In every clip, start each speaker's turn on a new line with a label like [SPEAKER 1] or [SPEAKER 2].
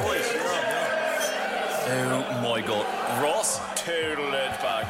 [SPEAKER 1] right, yeah. Oh my God, Ross toodled it back.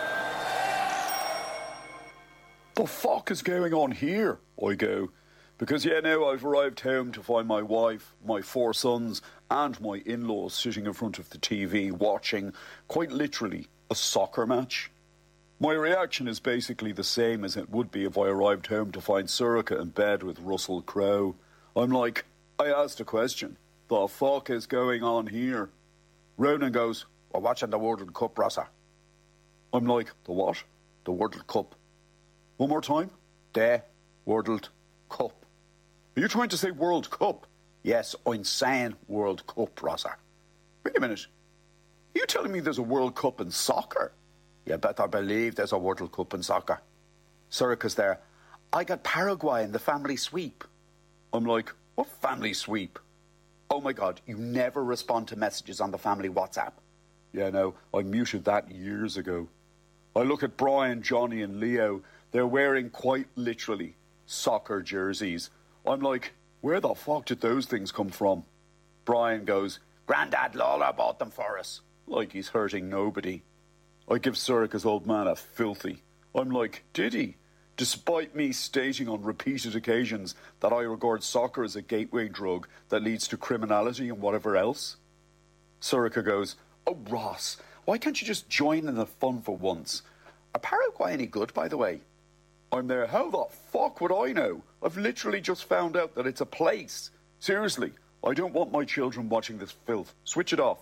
[SPEAKER 2] The fuck is going on here? I go. Because now I've arrived home to find my wife, my 4 sons, and my in-laws sitting in front of the TV watching, quite literally, a soccer match. My reaction is basically the same as it would be if I arrived home to find Sorcha in bed with Russell Crowe. I'm like, I asked a question. The fuck is going on here? Ronan goes, we're watching the World Cup, Rosser. I'm like, the what? The World Cup. One more time. The World Cup. Are you trying to say World Cup? Yes, I'm saying World Cup, Rosser. Wait a minute. Are you telling me there's a World Cup in soccer? You better believe there's a World Cup in soccer. Sorcha's there. I got Paraguay in the family sweep. I'm like, what family sweep? Oh my God, you never respond to messages on the family WhatsApp. Yeah, no, I muted that years ago. I look at Brian, Johnny and Leo. They're wearing quite literally soccer jerseys. I'm like, where the fuck did those things come from? Brian goes, Grandad Lawler bought them for us. Like he's hurting nobody. I give Sorcha's old man a filthy. I'm like, did he? Despite me stating on repeated occasions that I regard soccer as a gateway drug that leads to criminality and whatever else. Sorcha goes, oh Ross, why can't you just join in the fun for once? Are Paraguay any good, by the way? I'm there, how the fuck would I know? I've literally just found out that it's a place. Seriously, I don't want my children watching this filth. Switch it off.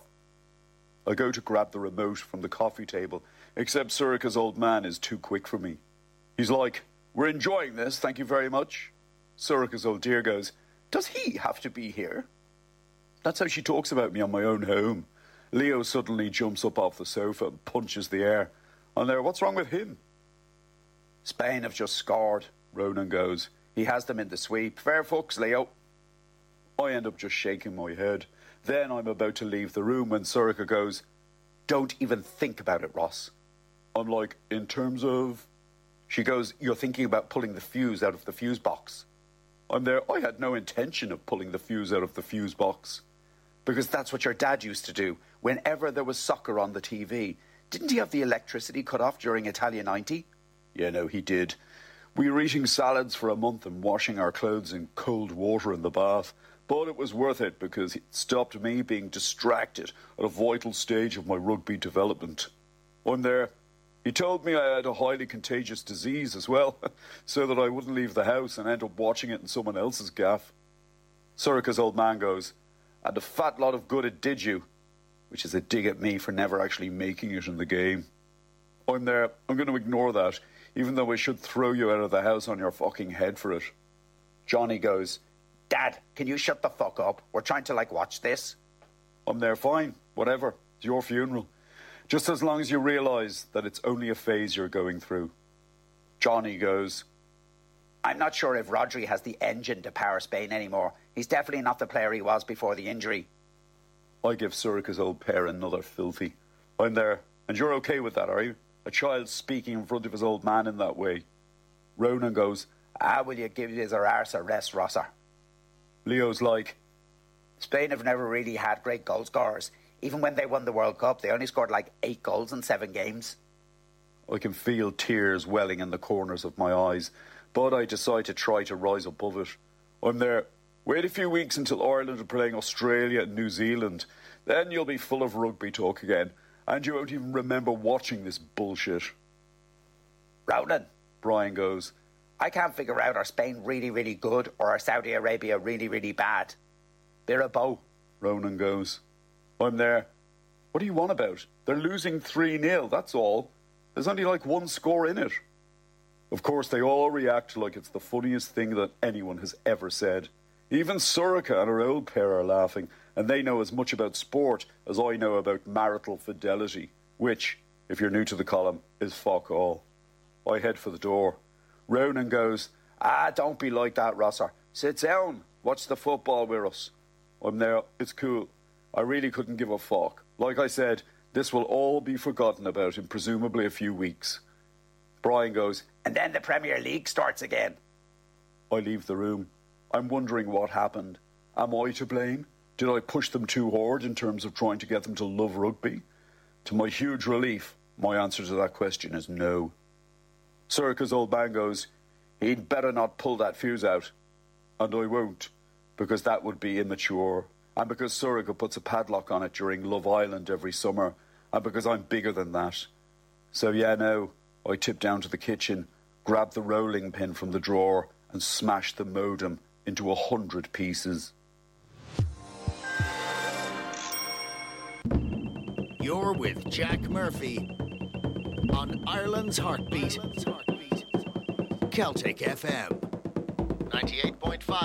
[SPEAKER 2] I go to grab the remote from the coffee table, except Sorcha's old man is too quick for me. He's like, we're enjoying this, thank you very much. Sorcha's old dear goes, does he have to be here? That's how she talks about me on my own home. Leo suddenly jumps up off the sofa and punches the air. I'm there, what's wrong with him? Spain have just scored, Ronan goes. He has them in the sweep. Fair fucks, Leo. I end up just shaking my head. Then I'm about to leave the room when Sorcha goes, don't even think about it, Ross. I'm like, in terms of... She goes, you're thinking about pulling the fuse out of the fuse box. I'm there, I had no intention of pulling the fuse out of the fuse box. Because that's what your dad used to do whenever there was soccer on the TV. Didn't he have the electricity cut off during Italia 90? Yeah, no, he did. We were eating salads for a month and washing our clothes in cold water in the bath. But it was worth it because it stopped me being distracted at a vital stage of my rugby development. I'm there. He told me I had a highly contagious disease as well, so that I wouldn't leave the house and end up watching it in someone else's gaff. Sorcha's old man goes, and a fat lot of good it did you, which is a dig at me for never actually making it in the game. I'm there. I'm going to ignore that, even though I should throw you out of the house on your fucking head for it. Johnny goes, Dad, can you shut the fuck up? We're trying to, watch this. I'm there, fine, whatever. It's your funeral. Just as long as you realise that it's only a phase you're going through. Johnny goes, I'm not sure if Rodri has the engine to power Spain anymore. He's definitely not the player he was before the injury. I give Sorcha's old pair another filthy. I'm there, and you're okay with that, are you? A child speaking in front of his old man in that way. Ronan goes, will you give his arse a rest, Rosser? Leo's like, Spain have never really had great goal scorers. Even when they won the World Cup, they only scored 8 goals in 7 games. I can feel tears welling in the corners of my eyes, but I decide to try to rise above it. I'm there. Wait a few weeks until Ireland are playing Australia and New Zealand. Then you'll be full of rugby talk again, and you won't even remember watching this bullshit. Ronan, Brian goes, I can't figure out are Spain really, really good or are Saudi Arabia really, really bad. They're a bow, Ronan goes. I'm there. What do you want about? They're losing 3-0, that's all. There's only 1 score in it. Of course, they all react like it's the funniest thing that anyone has ever said. Even Sorcha and her old pair are laughing, and they know as much about sport as I know about marital fidelity, which, if you're new to the column, is fuck all. I head for the door. Ronan goes, don't be like that, Rosser. Sit down. Watch the football with us. I'm there. It's cool. I really couldn't give a fuck. Like I said, this will all be forgotten about in presumably a few weeks. Brian goes, and then the Premier League starts again. I leave the room. I'm wondering what happened. Am I to blame? Did I push them too hard in terms of trying to get them to love rugby? To my huge relief, my answer to that question is no. Sorcha's old man goes, he'd better not pull that fuse out. And I won't, because that would be immature. And because Sorcha puts a padlock on it during Love Island every summer. And because I'm bigger than that. So yeah, no, I tipped down to the kitchen, grabbed the rolling pin from the drawer and smashed the modem into 100 pieces.
[SPEAKER 3] You're with Jack Murphy on Ireland's Heartbeat. Celtic FM 98.5.